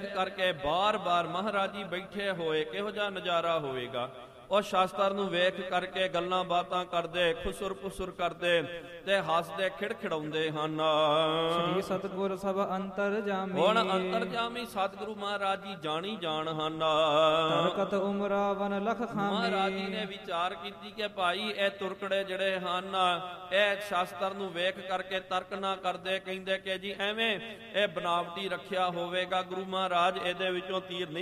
ਕਰਕੇ ਬਾਰ-ਬਾਰ ਮਹਾਰਾਜ ਜੀ ਬੈਠੇ ਹੋਏ ਕਿਹੋ ਜਿਹਾ ਨਜ਼ਾਰਾ ਹੋਵੇਗਾ। ਉਹ ਸ਼ਾਸਤਰ ਨੂੰ ਵੇਖ ਕਰਕੇ ਗੱਲਾਂ ਬਾਤਾਂ ਕਰਦੇ, ਖੁਸੁਰ ਪੁਸੁਰ ਕਰਦੇ ਤੇ ਹੱਸਦੇ ਖਿੜਖਿੜਾਉਂਦੇ ਹਨ। ਸ੍ਰੀ ਸਤਿਗੁਰ ਸਭ ਅੰਤਰਜਾਮੀ, ਹੁਣ ਅੰਤਰਜਾਮੀ ਸਤਿਗੁਰੂ ਮਹਾਰਾਜ ਜੀ ਜਾਣੀ ਜਾਣ ਹਨ। ਤਰਕਤ ਉਮਰਾ ਵਨ ਲਖ ਖਾਮੀ, ਮਹਾਰਾਜ ਜੀ ਨੇ ਵਿਚਾਰ ਕੀਤੀ ਕਿ ਭਾਈ ਇਹ ਤੁਰਕੜੇ ਜਿਹੜੇ ਹਨ ਇਹ ਸ਼ਾਸਤਰ ਨੂੰ ਵੇਖ ਕਰਕੇ ਤਰਕ ਨਾ ਕਰਦੇ, ਕਹਿੰਦੇ ਕਿ ਜੀ ਐਵੇਂ ਇਹ ਬਨਾਵਟੀ ਰੱਖਿਆ ਹੋਵੇਗਾ, ਗੁਰੂ ਮਹਾਰਾਜ ਇਹਦੇ ਵਿੱਚੋਂ ਤੀਰ ਨਹੀਂ